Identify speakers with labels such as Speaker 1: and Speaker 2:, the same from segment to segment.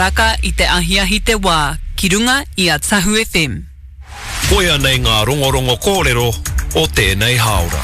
Speaker 1: Raka I te ahiahi te wā, ki runga I a Tahu FM.
Speaker 2: Koia nei ngā rongorongo kōrero o tēnei haora.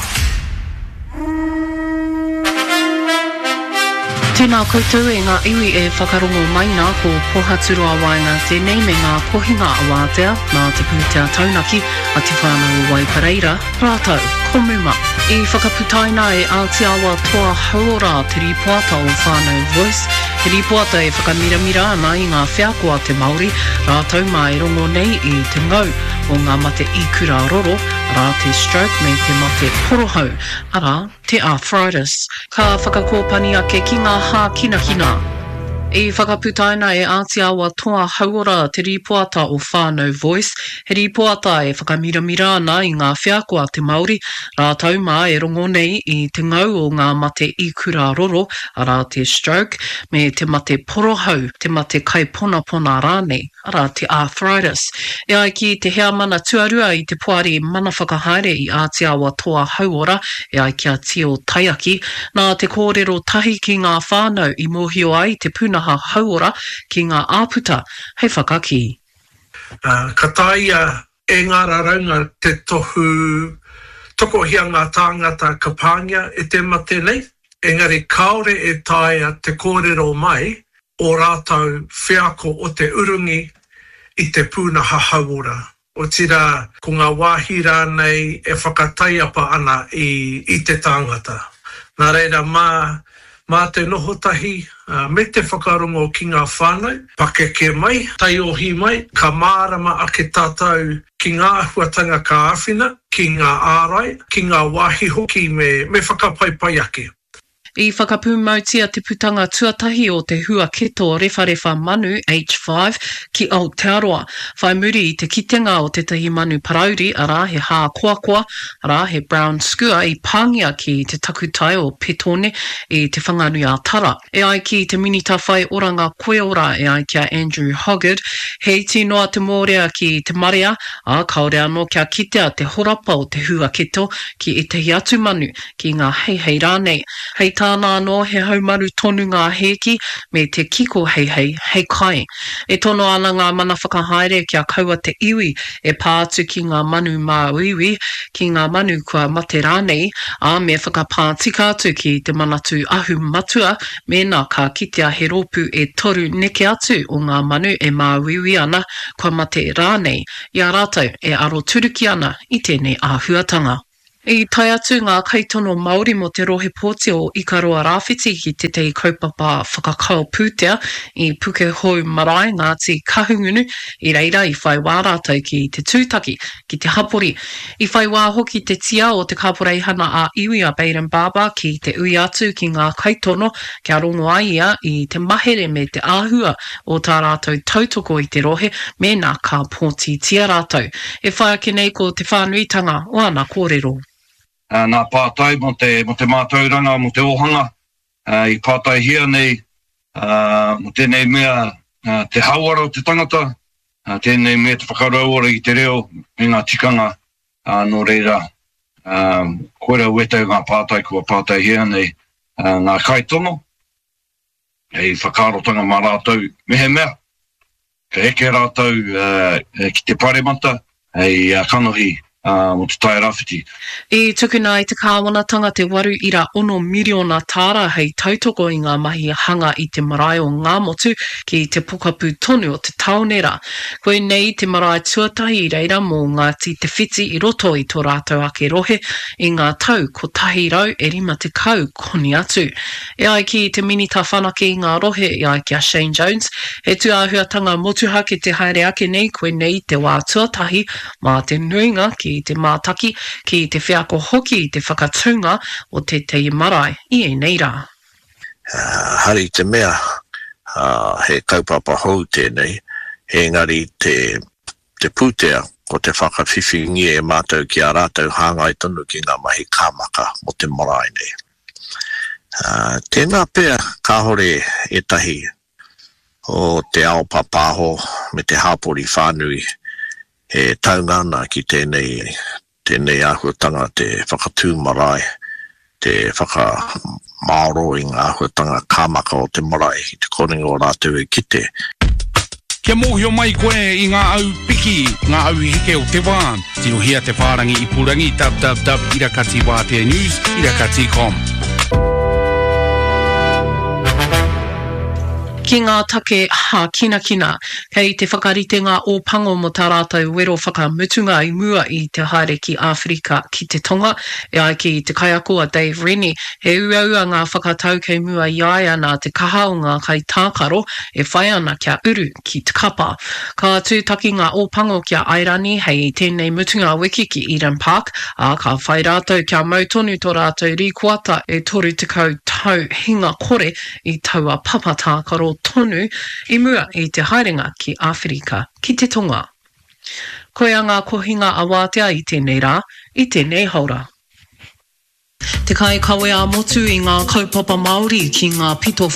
Speaker 3: Tēnā koutou e ngā iwi e whakarongo mai nā ko Pohaturu a Waenga tēnei me ngā kohinga a Wātea nā te pūtea taunaki a te whānau Waipareira. Rātou, komuma. I whakaputaina e Aotearoa toa hauora te ripoata o whānau Voice. Te ripoata e whakamiramira ana I ngā whiakoa te Māori. Rātou mai rongo nei I te ngau o ngā mate ikura roro, rā te stroke me te mate porohau, ara te arthritis. Ka whakakōpani ake ki ngā hā kinakina. I whakaputaina e Aotearoa toa hauora te ripoata o whānau Voice. He ripoata e whakamiramira ana I ngā whiakoa te Māori. Rātou mai e rongo nei I te ngau o ngā mate ikura roro, ara te stroke, me te mate porohau, te mate kaipona pona rānei, ara te arthritis. E ai ki te hea mana tuarua I te poari mana whakahaere I Aotearoa toa hauora, e ai kia tio taiaki, nā te kōrero tahi ki ngā whānau I mōhio ai te puna hauora ki ngā āputa. Hei whakaki.
Speaker 4: Ka taia e ngā raunga te tokohia ngā tāngata ka pāngia e te mate nei. Engari kaore e taia te kōrero mai o rātou whiako o te urungi I te pūnaha hauora. O tira, ko ngā wāhira nei e whakataiapa ana I te tāngata. Nā reira, mā te nohotahi, me te whakarongo ki ngā whānau, pakeke mai, taiohi mai, ka mārama ake tātou ki ngā huatanga ka āwhina, ki ngā ārai, ki ngā wāhi hoki me whakapaipai ake.
Speaker 3: I whakapūmautia te putanga tuatahi o te hua keto rewharewa manu H5 ki Aotearoa. Whai muri I te kitenga o tetahi manu parauri ara he hā koakoa, ara he brown skua I pāngia ki te takutai o Petone I te whanganui a Tara. E ai ki te minita whai oranga koeora e ai kia Andrew Hoggard. Hei tinoa te mōrea ki te marea, a kaore anō kia kitea te horapa o te hua keto ki e tehi atu manu ki ngā heihei rānei. Hei tāna anō he haumaru tonu ngā heki me te kiko hei kai. E tono ana ngā mana whakahaere kia kaua te iwi e pātu ki ngā manu māuiwi, ki ngā manu kua mate rānei, a me whakapātika atu ki te manatu ahu matua, mēnā ka kitea he ropu e toru neke atu o ngā manu e māuiwi ana kua mate rānei. Ia rātou e aro turuki ana I tēnei āhuatanga. I tai atu ngā kaitono Māori mo te rohe pōti o Ikaroa Rāwhiti ki te tei kaupapa whakakao pūtea I puke hou marae Ngāti Kahungunu I reira I whai wā rātou ki te tūtaki, ki te hapori. I whai wā hoki te tia o te kaporeihana a iwi a Baden Barber ki te ui atu ki ngā kaitono kia rongo ai ia I te mahere me te āhua o tā rātou tautoko I te rohe me nā ka pōti tia rātou. E whai ake nei ko te whānuitanga o ana kōrero.
Speaker 5: Nā pātai mo te mātauranga, mo te ohanga, I pātai hia nei, mo tēnei mea te hauara o te tangata, tēnei mea te whakarauora I te reo, me ngā tikanga, no reira, koera uetau ngā pātai kua pātai hia nei, ngā kaitono, hei whakarotanga mā rātou mehe mea, ka eke rātou ki te paremata, hei kanohi, mo te tai rāwhiti.
Speaker 3: I tukuna I te kāwanatanga te 8.1 miriona tāra hei tautoko I ngā mahi hanga I te marae o ngā motu ki te pokapū tonu o te taonera. Koe nei te marae tuatahi I reira mō Ngāti Te Whiti I roto I tō rātou ake rohe I ngā tau ko tahi rau e rima te kau koni atu. E ai ki te minita whanake I ngā rohe I ai kia Shane Jones, he tu āhuatanga motuha ki te haere ake nei koe nei te wā tuatahi mā te nuinga ki te mātaki, ki te whiako hoki I te whakatunga o te tei marae I e nei rā.
Speaker 6: Hari te mea, he kaupapa hou tēnei, he ngari te pūtea ko te whakawhiwhingi e mātou ki a rātou hāngai tonu ki ngā mahi kāmaka mo te marae nei. Tēnā pēr kāhore e tahi o te ao papāho me te hāpori whānui he taungana ki tēnei āhuatanga te whakatū marae, te whakamāoro I ngā āhuatanga kāmaka o te marae, I te koringa o rātou e kite.
Speaker 7: Kia mohio mai koe I ngā au piki, ngā au heke o te wā. Tino hea te whārangi I purangi, irakati Wātea News, irakati.com.
Speaker 3: Ki ngā take ha kina, kei te whakarite ngā ōpango mo tā rātou wero whakamutunga I mua I te haere ki Āwherika ki te tonga, e ai ki te kaiakoa Dave Rennie, he uaua ngā whakatau kei mua I ai ana te kaha o ngā kai tākaro e whai ana kia uru ki te kapa. Ka tūtaki ngā ōpango kia Airani hei tēnei mutunga wiki ki Eden Park, a ka whai rātou kia mautonu tō rātou rīkuata e toru tekau tau hinga kore I taua papa tākaro tonu I mua I te haerenga ki Āwherika ki te tonga. Koe a ngā kohinga a Wātea I tēnei rā, I tēnei haura. Te kai kawe a motu I ngā kaupapa Māori ki ngā pito